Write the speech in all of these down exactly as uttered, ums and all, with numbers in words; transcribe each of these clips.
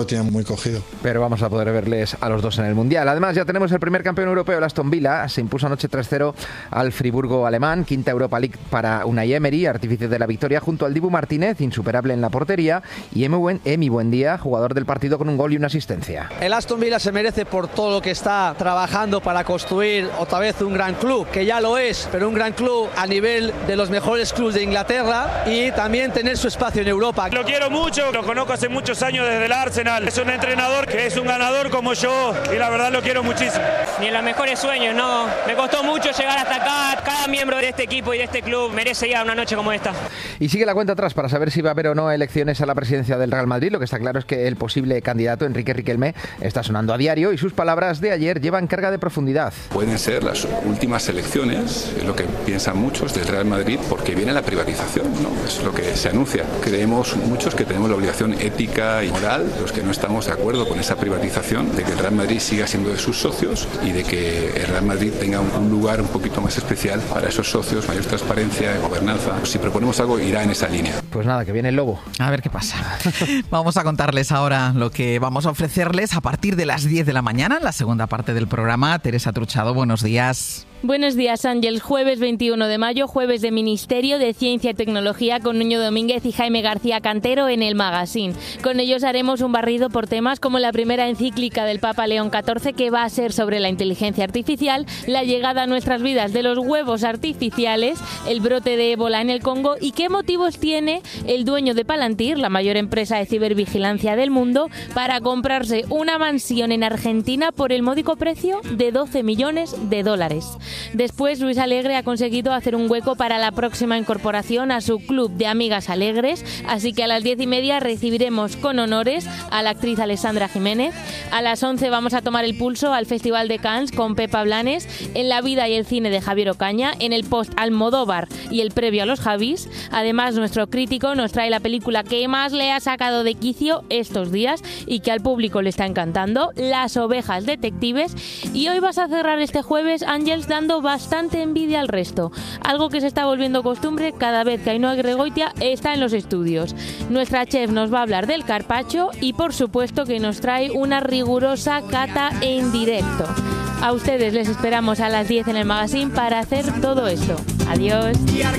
Lo tienen muy cogido. Pero vamos a poder verles a los dos en el Mundial. Además, ya tenemos el primer campeón europeo, el Aston Villa. Se impuso anoche tres cero al Friburgo alemán. Quinta Europa League para Unai Emery, artífice de la victoria, junto al Dibu Martínez, insuperable en la portería, y Emi, Buen, Emi Buendía, jugador del partido con un gol y una asistencia. El Aston Villa se merece por todo lo que está trabajando para construir otra vez un gran club, que ya lo es, pero un gran club a nivel de los mejores clubes de Inglaterra, y también tener su espacio en Europa. Lo quiero mucho, lo conozco hace muchos años desde el Arsenal. Es un entrenador que es un ganador como yo y la verdad lo quiero muchísimo. Ni en los mejores sueños, no. Me costó mucho llegar hasta acá. Cada miembro de este equipo y de este club merece ir a una noche como esta. Y sigue la cuenta atrás para saber si va a haber o no elecciones a la presidencia del Real Madrid. Lo que está claro es que el posible candidato, Enrique Riquelme, está sonando a diario y sus palabras de ayer llevan carga de profundidad. Pueden ser las últimas elecciones, es lo que piensan muchos del Real Madrid, porque viene la privatización, ¿no? Es lo que se anuncia. Creemos muchos que tenemos la obligación ética y moral, los que no estamos de acuerdo con esa privatización, de que el Real Madrid siga siendo de sus socios y de que el Real Madrid tenga un lugar un poquito más especial para esos socios, mayor transparencia, gobernanza. Si proponemos algo, irá en esa línea. Pues nada, que viene el lobo. A ver qué pasa. Vamos a contarles ahora lo que vamos a ofrecerles a partir de las diez de la mañana, en la segunda parte del programa. Teresa Truchado, buenos días. Buenos días, Ángel. Jueves veintiuno de mayo, jueves de Ministerio de Ciencia y Tecnología con Nuño Domínguez y Jaime García Cantero en el Magazine. Con ellos haremos un barrido por temas como la primera encíclica del Papa León catorce, que va a ser sobre la inteligencia artificial, la llegada a nuestras vidas de los huevos artificiales, el brote de ébola en el Congo y qué motivos tiene el dueño de Palantir, la mayor empresa de cibervigilancia del mundo, para comprarse una mansión en Argentina por el módico precio de doce millones de dólares. Después, Luis Alegre ha conseguido hacer un hueco para la próxima incorporación a su club de amigas alegres, así que a las diez y media recibiremos con honores a la actriz Alessandra Jiménez. A las once vamos a tomar el pulso al Festival de Cannes con Pepa Blanes, en la vida y el cine de Javier Ocaña, en el post Almodóvar y el previo a los Javis. Además, nuestro crítico nos trae la película que más le ha sacado de quicio estos días y que al público le está encantando, Las ovejas detectives. Y hoy vas a cerrar este jueves, Ángels, dando bastante envidia al resto, algo que se está volviendo costumbre cada vez que Ainhoa Gregoitia está en los estudios. Nuestra chef nos va a hablar del carpaccio y por supuesto que nos trae una rigurosa cata en directo. A ustedes les esperamos a las diez en el Magazine para hacer todo esto. Adiós.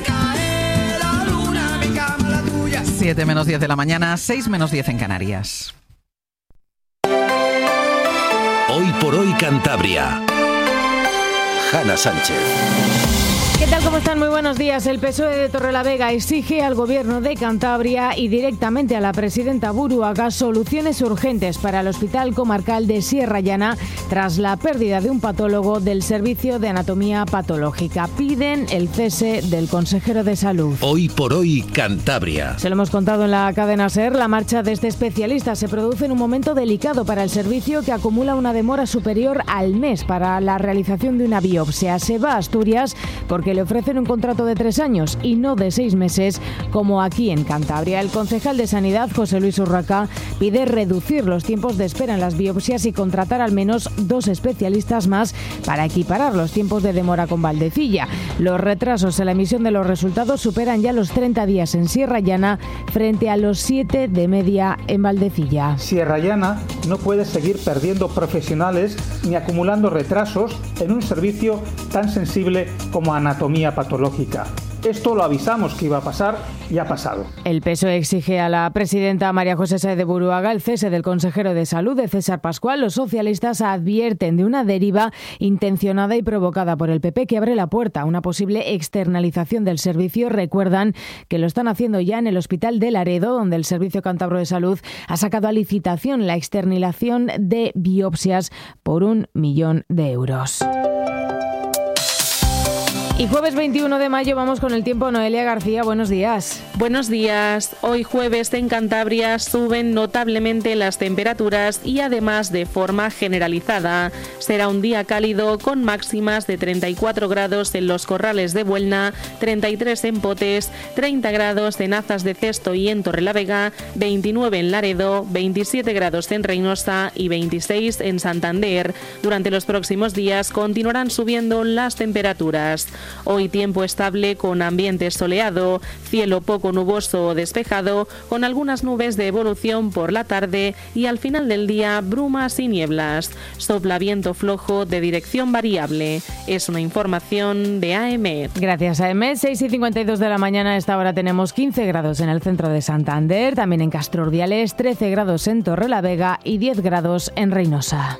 siete menos diez de la mañana, seis menos diez en Canarias. Hoy por hoy Cantabria. Hanna Sánchez. ¿Qué tal? ¿Cómo están? Muy buenos días. El P S O E de Torrelavega exige al Gobierno de Cantabria y directamente a la presidenta Buruaga soluciones urgentes para el Hospital Comarcal de Sierra Llana tras la pérdida de un patólogo del Servicio de Anatomía Patológica. Piden el cese del consejero de Salud. Hoy por hoy Cantabria. Se lo hemos contado en la cadena SER. La marcha de este especialista se produce en un momento delicado para el servicio, que acumula una demora superior al mes para la realización de una biopsia. Se va a Asturias porque le ofrecen un contrato de tres años y no de seis meses como aquí en Cantabria. El concejal de Sanidad, José Luis Urraca, pide reducir los tiempos de espera en las biopsias y contratar al menos dos especialistas más para equiparar los tiempos de demora con Valdecilla. Los retrasos en la emisión de los resultados superan ya los treinta días en Sierra Llana frente a los siete de media en Valdecilla. Sierra Llana no puede seguir perdiendo profesionales ni acumulando retrasos en un servicio tan sensible como anatomía patológica. Esto lo avisamos que iba a pasar y ha pasado. El P S O E exige a la presidenta María José Sáez de Buruaga el cese del consejero de Salud, de César Pascual. Los socialistas advierten de una deriva intencionada y provocada por el P P que abre la puerta a una posible externalización del servicio. Recuerdan que lo están haciendo ya en el Hospital de Laredo, donde el Servicio Cántabro de Salud ha sacado a licitación la externalización de biopsias por un millón de euros. Y jueves veintiuno de mayo vamos con el tiempo. Noelia García, buenos días. Buenos días. Hoy jueves en Cantabria suben notablemente las temperaturas y además de forma generalizada. Será un día cálido con máximas de treinta y cuatro grados en los Corrales de Buelna, treinta y tres en Potes, treinta grados en Azas de Cesto y en Torrelavega, veintinueve en Laredo, veintisiete grados en Reynosa y veintiséis en Santander. Durante los próximos días continuarán subiendo las temperaturas. Hoy tiempo estable con ambiente soleado, cielo poco nuboso o despejado, con algunas nubes de evolución por la tarde y al final del día brumas y nieblas. Sopla viento flojo de dirección variable. Es una información de A E M E T. Gracias, A E M E T. seis y cincuenta y dos de la mañana. A esta hora tenemos quince grados en el centro de Santander, también en Castro Urdiales, trece grados en Torrelavega y diez grados en Reynosa.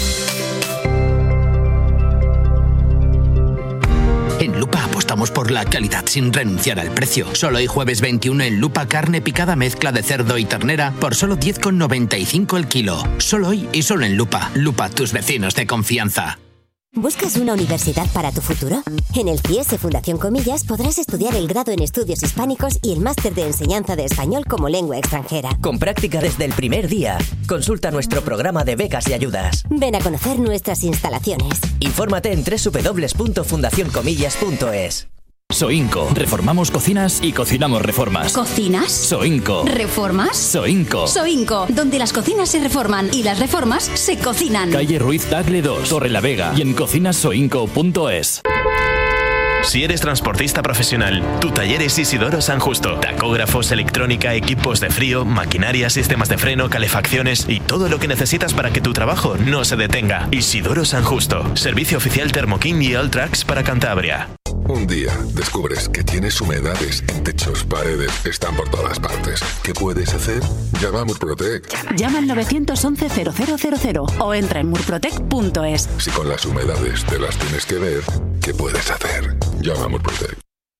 En Lupa apostamos por la calidad sin renunciar al precio. Solo hoy jueves veintiuno en Lupa carne picada mezcla de cerdo y ternera por solo diez con noventa y cinco el kilo. Solo hoy y solo en Lupa. Lupa, tus vecinos de confianza. ¿Buscas una universidad para tu futuro? En el C I E S Fundación Comillas podrás estudiar el grado en estudios hispánicos y el máster de enseñanza de español como lengua extranjera. Con práctica desde el primer día. Consulta nuestro programa de becas y ayudas. Ven a conocer nuestras instalaciones. Infórmate en doble u doble u doble u punto fundación comillas punto es. Soinco. Reformamos cocinas y cocinamos reformas. ¿Cocinas? Soinco. ¿Reformas? Soinco. Soinco, donde las cocinas se reforman y las reformas se cocinan. Calle Ruiz Tagle dos, Torrelavega y en cocinas soinco punto es. Si eres transportista profesional, tu taller es Isidoro San Justo. Tacógrafos, electrónica, equipos de frío, maquinaria, sistemas de freno, calefacciones y todo lo que necesitas para que tu trabajo no se detenga. Isidoro San Justo. Servicio oficial Thermoking y Alltrax para Cantabria. Un día descubres que tienes humedades en techos, paredes, están por todas partes. ¿Qué puedes hacer? Llama a Murprotec. Llama al nueve once cero cero cero cero o entra en murprotec punto es. Si con las humedades te las tienes que ver, ¿qué puedes hacer? Llama a Murprotec.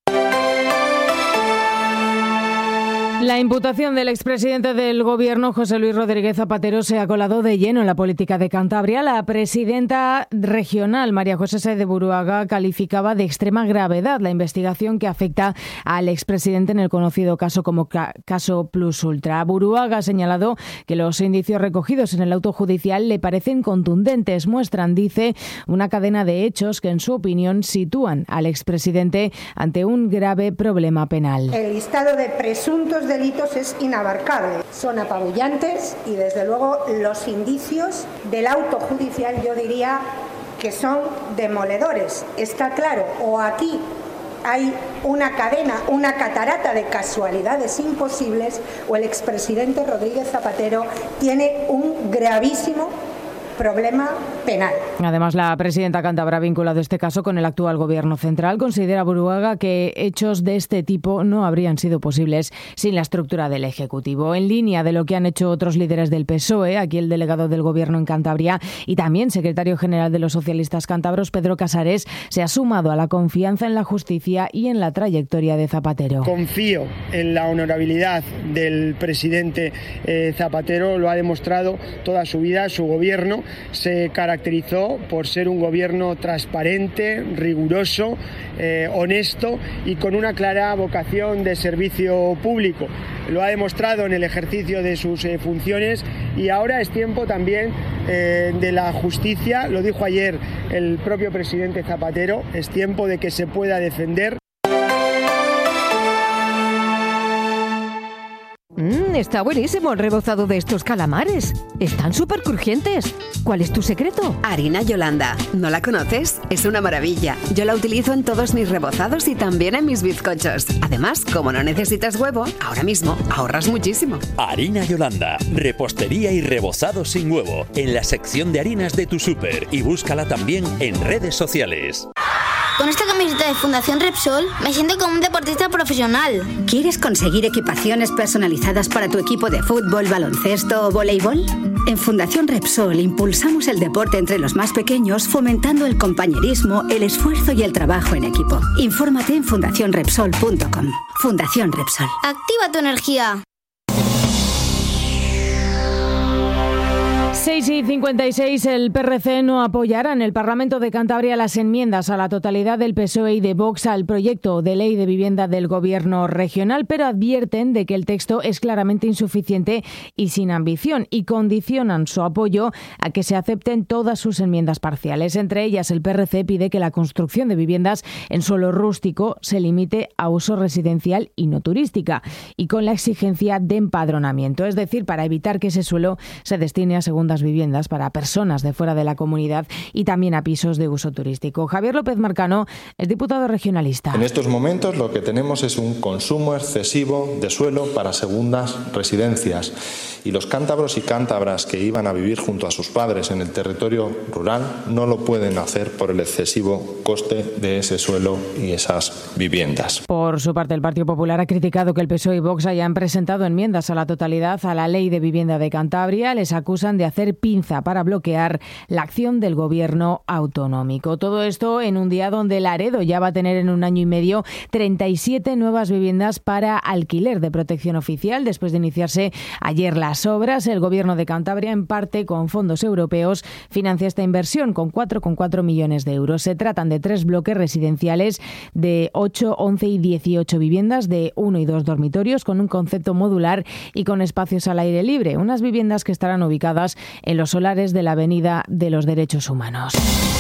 La imputación del expresidente del Gobierno, José Luis Rodríguez Zapatero, se ha colado de lleno en la política de Cantabria. La presidenta regional, María José Sáez de Buruaga, calificaba de extrema gravedad la investigación que afecta al expresidente en el conocido caso como ca- caso Plus Ultra. Buruaga ha señalado que los indicios recogidos en el auto judicial le parecen contundentes. Muestran, dice, una cadena de hechos que, en su opinión, sitúan al expresidente ante un grave problema penal. El listado de presuntos delitos es inabarcable, son apabullantes y desde luego los indicios del auto judicial yo diría que son demoledores. Está claro, o aquí hay una cadena, una catarata de casualidades imposibles, o el expresidente Rodríguez Zapatero tiene un gravísimo problema penal. Además, la presidenta cántabra ha vinculado este caso con el actual gobierno central. Considera Buruaga que hechos de este tipo no habrían sido posibles sin la estructura del Ejecutivo. En línea de lo que han hecho otros líderes del P S O E, aquí el delegado del gobierno en Cantabria y también secretario general de los socialistas cántabros, Pedro Casares, se ha sumado a la confianza en la justicia y en la trayectoria de Zapatero. Confío en la honorabilidad del presidente eh, Zapatero, lo ha demostrado toda su vida. Su gobierno se caracterizó por ser un gobierno transparente, riguroso, eh, honesto y con una clara vocación de servicio público. Lo ha demostrado en el ejercicio de sus eh, funciones y ahora es tiempo también eh, de la justicia, lo dijo ayer el propio presidente Zapatero, es tiempo de que se pueda defender. Mmm, está buenísimo el rebozado de estos calamares. Están súper crujientes. ¿Cuál es tu secreto? Harina Yolanda. ¿No la conoces? Es una maravilla. Yo la utilizo en todos mis rebozados y también en mis bizcochos. Además, como no necesitas huevo, ahora mismo ahorras muchísimo. Harina Yolanda. Repostería y rebozado sin huevo. En la sección de harinas de tu súper. Y búscala también en redes sociales. Con esta camiseta de Fundación Repsol me siento como un deportista profesional. ¿Quieres conseguir equipaciones personalizadas para tu equipo de fútbol, baloncesto o voleibol? En Fundación Repsol impulsamos el deporte entre los más pequeños, fomentando el compañerismo, el esfuerzo y el trabajo en equipo. Infórmate en fundación repsol punto com. Fundación Repsol. Activa tu energía. seis y cincuenta y seis, el P R C no apoyará en el Parlamento de Cantabria las enmiendas a la totalidad del P S O E y de Vox al proyecto de ley de vivienda del Gobierno regional, pero advierten de que el texto es claramente insuficiente y sin ambición y condicionan su apoyo a que se acepten todas sus enmiendas parciales. Entre ellas, el P R C pide que la construcción de viviendas en suelo rústico se limite a uso residencial y no turística, y con la exigencia de empadronamiento, es decir, para evitar que ese suelo se destine a segundas viviendas viviendas para personas de fuera de la comunidad y también a pisos de uso turístico. Javier López Marcano es diputado regionalista. En estos momentos lo que tenemos es un consumo excesivo de suelo para segundas residencias y los cántabros y cántabras que iban a vivir junto a sus padres en el territorio rural no lo pueden hacer por el excesivo coste de ese suelo y esas viviendas. Por su parte, el Partido Popular ha criticado que el P S O E y Vox hayan presentado enmiendas a la totalidad a la Ley de Vivienda de Cantabria. Les acusan de hacer pinza para bloquear la acción del gobierno autonómico. Todo esto en un día donde Laredo ya va a tener en un año y medio treinta y siete nuevas viviendas para alquiler de protección oficial. Después de iniciarse ayer las obras, el gobierno de Cantabria, en parte con fondos europeos, financia esta inversión con cuatro coma cuatro millones de euros. Se tratan de tres bloques residenciales de ocho, once y dieciocho viviendas de uno y dos dormitorios con un concepto modular y con espacios al aire libre. Unas viviendas que estarán ubicadas en los solares de la Avenida de los Derechos Humanos.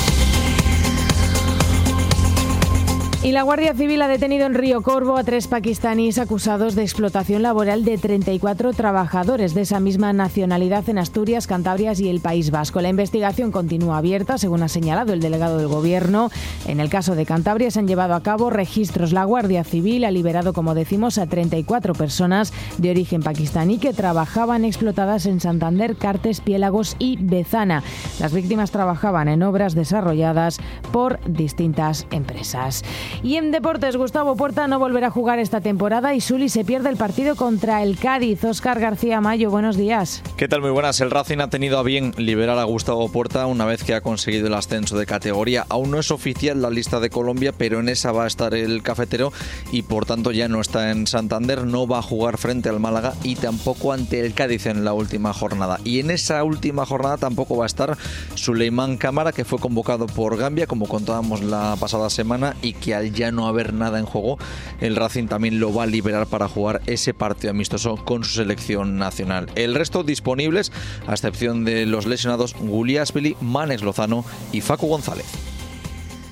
Y la Guardia Civil ha detenido en Río Corvo a tres pakistaníes acusados de explotación laboral de treinta y cuatro trabajadores de esa misma nacionalidad en Asturias, Cantabria y el País Vasco. La investigación continúa abierta, según ha señalado el delegado del Gobierno. En el caso de Cantabria se han llevado a cabo registros. La Guardia Civil ha liberado, como decimos, a treinta y cuatro personas de origen pakistaní que trabajaban explotadas en Santander, Cartes, Piélagos y Bezana. Las víctimas trabajaban en obras desarrolladas por distintas empresas. Y en deportes, Gustavo Puerta no volverá a jugar esta temporada y Suli se pierde el partido contra el Cádiz. Óscar García Mayo, buenos días. ¿Qué tal? Muy buenas. El Racing ha tenido a bien liberar a Gustavo Puerta una vez que ha conseguido el ascenso de categoría. Aún no es oficial la lista de Colombia, pero en esa va a estar el cafetero y por tanto ya no está en Santander, no va a jugar frente al Málaga y tampoco ante el Cádiz en la última jornada. Y en esa última jornada tampoco va a estar Suleimán Cámara, que fue convocado por Gambia, como contábamos la pasada semana, y que al ya no haber nada en juego, el Racing también lo va a liberar para jugar ese partido amistoso con su selección nacional. El resto disponibles, a excepción de los lesionados Guliasvili, Manex Lozano y Facu González.